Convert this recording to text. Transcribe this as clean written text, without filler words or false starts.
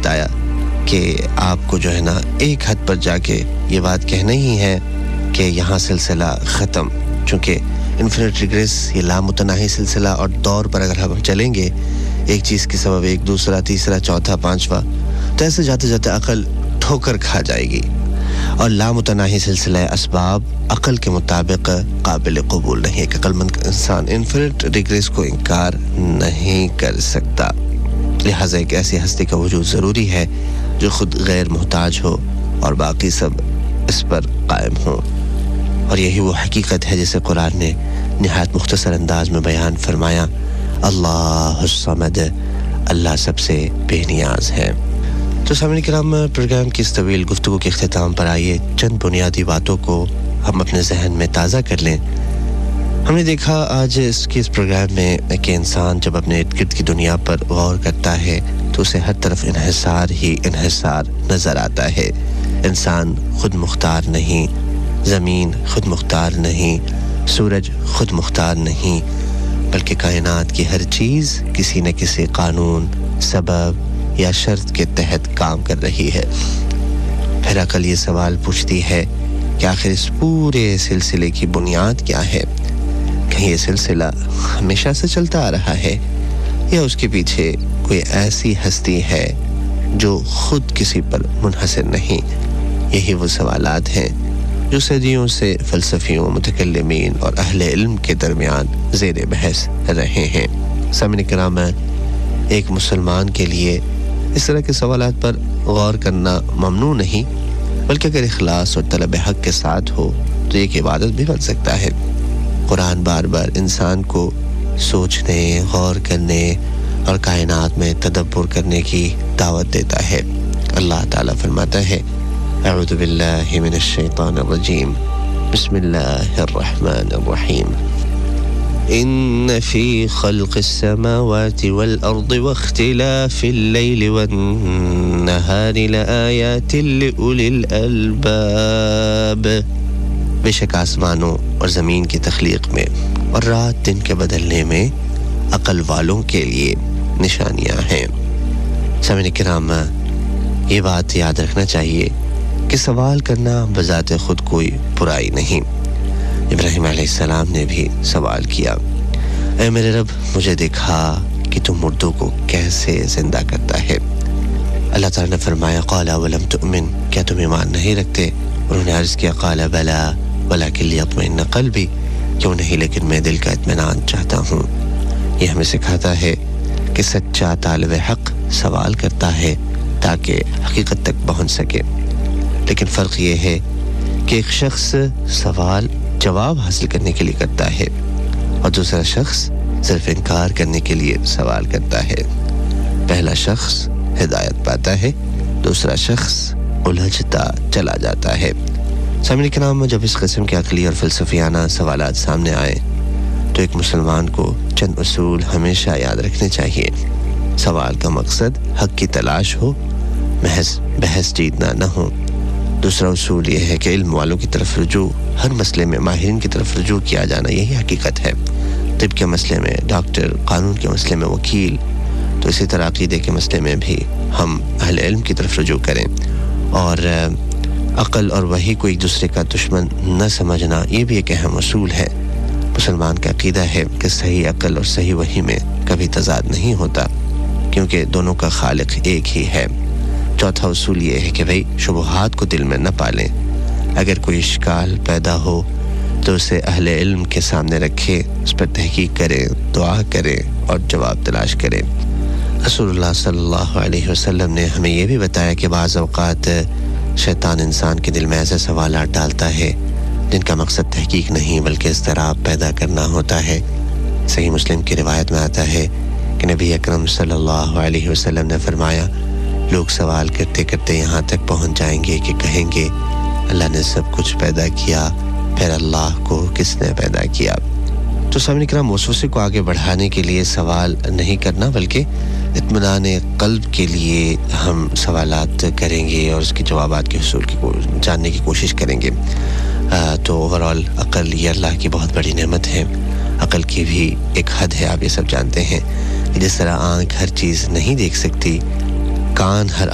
بتایا کہ آپ کو جو ہے نا ایک حد پر جا کے یہ بات کہنا ہی ہے کہ یہاں سلسلہ ختم، چونکہ انفینٹ ریگریس یہ لامتناہی سلسلہ اور دور پر اگر ہم چلیں گے ایک چیز کے سبب ایک دوسرا تیسرا چوتھا پانچواں، تو ایسے جاتے جاتے عقل ٹھوکر کھا جائے گی، اور لامتناہی سلسلہ اسباب عقل کے مطابق قابل قبول نہیں ہے کہ عقل مند انسان انفینٹ ریگریس کو انکار نہیں کر سکتا۔ لہٰذا ایک ایسی ہستی کا وجود ضروری ہے جو خود غیر محتاج ہو اور باقی سب اس پر قائم ہوں، اور یہی وہ حقیقت ہے جسے قرآن نے نہایت مختصر انداز میں بیان فرمایا، اللہ الصمد، اللہ سب سے بے نیاز ہے۔ تو سامعین کرام، پروگرام کی اس طویل گفتگو کے اختتام پر آئیے چند بنیادی باتوں کو ہم اپنے ذہن میں تازہ کر لیں۔ ہم نے دیکھا آج اس پروگرام میں کہ انسان جب اپنے ارد گرد کی دنیا پر غور کرتا ہے تو اسے ہر طرف انحصار ہی انحصار نظر آتا ہے۔ انسان خود مختار نہیں، زمین خود مختار نہیں، سورج خود مختار نہیں، بلکہ کائنات کی ہر چیز کسی نہ کسی قانون، سبب یا شرط کے تحت کام کر رہی ہے۔ پھر عقل یہ سوال پوچھتی ہے کہ آخر اس پورے سلسلے کی بنیاد کیا ہے؟ کہیں یہ سلسلہ ہمیشہ سے چلتا آ رہا ہے یا اس کے پیچھے کوئی ایسی ہستی ہے جو خود کسی پر منحصر نہیں؟ یہی وہ سوالات ہیں جو صدیوں سے فلسفیوں، متکلمین اور اہل علم کے درمیان زیر بحث رہے ہیں۔ سامعین کرام، ایک مسلمان کے لیے اس طرح کے سوالات پر غور کرنا ممنوع نہیں، بلکہ اگر اخلاص اور طلب حق کے ساتھ ہو تو ایک عبادت بھی بن سکتا ہے۔ قرآن بار بار انسان کو سوچنے، غور کرنے اور کائنات میں تدبر کرنے کی دعوت دیتا ہے۔ اللہ تعالیٰ فرماتا ہے، اعوذ باللہ من الشیطان الرجیم، بسم اللہ الرحمن الرحیم، ان فی خلق السماوات والارض واختلاف اللیل والنہار لآیات لأولی الالباب، بے شک آسمانوں اور زمین کی تخلیق میں اور رات دن کے بدلنے میں عقل والوں کے لیے نشانیاں ہیں۔ سامعین کرام، یہ بات یاد رکھنا چاہیے کہ سوال کرنا بذات خود کوئی برائی نہیں۔ ابراہیم علیہ السلام نے بھی سوال کیا، اے میرے رب، مجھے دکھا کہ تم مردوں کو کیسے زندہ کرتا ہے۔ اللہ تعالیٰ نے فرمایا، قال ولم تؤمن، کیا تم ایمان نہیں رکھتے؟ انہوں نے عرض کیا، قال بلا ولکن لیطمئن قلبی، کیوں نہیں لیکن میں دل کا اطمینان چاہتا ہوں۔ یہ ہمیں سکھاتا ہے کہ سچا طالب حق سوال کرتا ہے تاکہ حقیقت تک پہنچ سکے، لیکن فرق یہ ہے کہ ایک شخص سوال جواب حاصل کرنے کے لیے کرتا ہے اور دوسرا شخص صرف انکار کرنے کے لیے سوال کرتا ہے۔ پہلا شخص ہدایت پاتا ہے، دوسرا شخص الجھتا چلا جاتا ہے۔ سامعین کرام، جب اس قسم کے عقلی اور فلسفیانہ سوالات سامنے آئے تو ایک مسلمان کو چند اصول ہمیشہ یاد رکھنے چاہیے۔ سوال کا مقصد حق کی تلاش ہو، محض بحث جیتنا نہ ہو۔ دوسرا اصول یہ ہے کہ علم والوں کی طرف رجوع، ہر مسئلے میں ماہرین کی طرف رجوع کیا جانا، یہی حقیقت ہے۔ طب کے مسئلے میں ڈاکٹر، قانون کے مسئلے میں وکیل، تو اسی طرح عقیدے کے مسئلے میں بھی ہم اہل علم کی طرف رجوع کریں، اور عقل اور وحی کو ایک دوسرے کا دشمن نہ سمجھنا، یہ بھی ایک اہم اصول ہے۔ مسلمان کا عقیدہ ہے کہ صحیح عقل اور صحیح وحی میں کبھی تضاد نہیں ہوتا، کیونکہ دونوں کا خالق ایک ہی ہے۔ چوتھا اصول یہ ہے کہ شبہات کو دل میں نہ پالیں، اگر کوئی اشکال پیدا ہو تو اسے اہل علم کے سامنے رکھے، اس پر تحقیق کریں، دعا کریں اور جواب تلاش کریں۔ رسول اللہ صلی اللہ علیہ وسلم نے ہمیں یہ بھی بتایا کہ بعض اوقات شیطان انسان کے دل میں ایسے سوالات ڈالتا ہے جن کا مقصد تحقیق نہیں بلکہ اضطراب پیدا کرنا ہوتا ہے۔ صحیح مسلم کی روایت میں آتا ہے کہ نبی اکرم صلی اللہ علیہ وسلم نے فرمایا، لوگ سوال کرتے کرتے یہاں تک پہنچ جائیں گے کہ کہیں گے، اللہ نے سب کچھ پیدا کیا، پھر اللہ کو کس نے پیدا کیا؟ تو سامعین کرام، وسوسے کو آگے بڑھانے کے لیے سوال نہیں کرنا بلکہ اطمینان قلب کے لیے ہم سوالات کریں گے اور اس کے جوابات کے حصول کی جاننے کی کوشش کریں گے۔ تو اوورآل عقل یہ اللہ کی بہت بڑی نعمت ہے۔ عقل کی بھی ایک حد ہے، آپ یہ سب جانتے ہیں۔ جس طرح آنکھ ہر چیز نہیں دیکھ سکتی، کان ہر